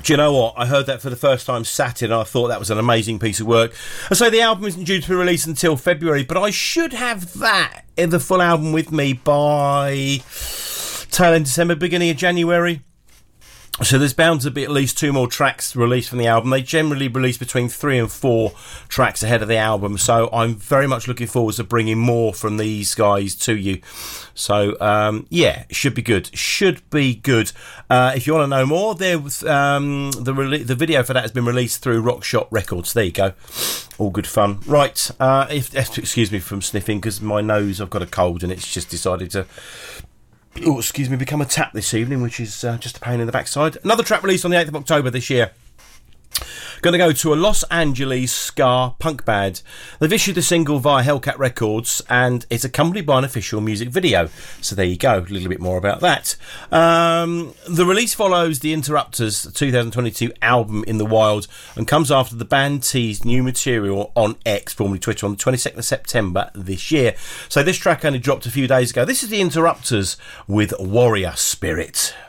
Do you know what? I heard that for the first time Saturday, and I thought that was an amazing piece of work. I say the album isn't due to be released until February, but I should have that in the full album with me by tail end December, beginning of January. So there's bound to be at least 2 more tracks released from the album. They generally release between 3 and 4 tracks ahead of the album. So I'm very much looking forward to bringing more from these guys to you. So, yeah, should be good. Should be good. If you want to know more, there was, the video for that has been released through Rockshot Records. There you go. All good fun. Right. Excuse me from sniffing, because my nose, I've got a cold and it's just decided to... Oh, excuse me, become a tap this evening, which is just a pain in the backside. Another track released on the 8th of October this year. Going to go to a Los Angeles ska punk band. They've issued the single via Hellcat Records, and it's accompanied by an official music video. So there you go, a little bit more about that. The release follows the Interrupters' 2022 album In the Wild, and comes after the band teased new material on X, formerly Twitter, on the 22nd of September this year. So this track only dropped a few days ago. This is the Interrupters with Warrior Spirit.